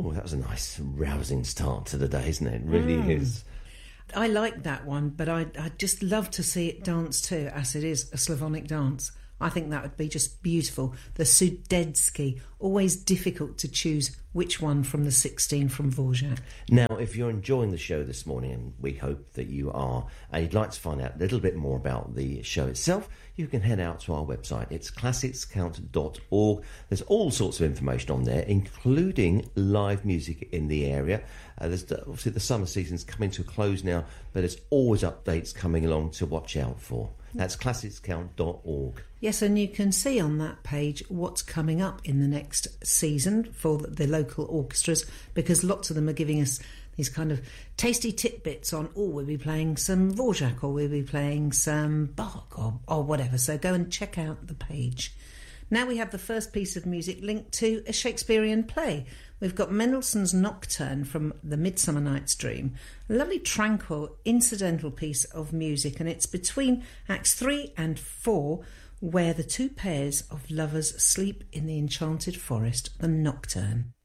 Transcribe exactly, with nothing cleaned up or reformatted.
Oh, that was a nice, rousing start to the day, isn't it? It really mm. is. I like that one, but I I just love to see it dance too, as it is a Slavonic dance. I think that would be just beautiful. The Sudecki, always difficult to choose which one from the sixteen from Dvorak. Now, if you're enjoying the show this morning, and we hope that you are, and you'd like to find out a little bit more about the show itself, you can head out to our website. It's classics count dot org. There's all sorts of information on there, including live music in the area. Uh, there's the, obviously the summer season's coming to a close now, but there's always updates coming along to watch out for. That's classics count dot org. Yes, and you can see on that page what's coming up in the next season for the local orchestras, because lots of them are giving us these kind of tasty tidbits on, oh, we'll be playing some Dvorak, or we'll be playing some Bach, or, or whatever. So go and check out the page. Now we have the first piece of music linked to a Shakespearean play. We've got Mendelssohn's Nocturne from The Midsummer Night's Dream. A lovely, tranquil, incidental piece of music, and it's between Acts three and four, where the two pairs of lovers sleep in the enchanted forest, the Nocturne.